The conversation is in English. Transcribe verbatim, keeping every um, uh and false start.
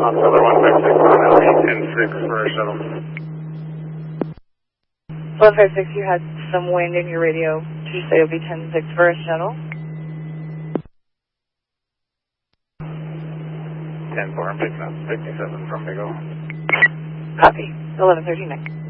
Another one five six one, L V ten six for a shuttle. one five six, you had some wind in your radio. Did you say L V ten six for a shuttle? ten four, I'm picking up fifty-seven from Bigo. Copy. eleven thirty-nine.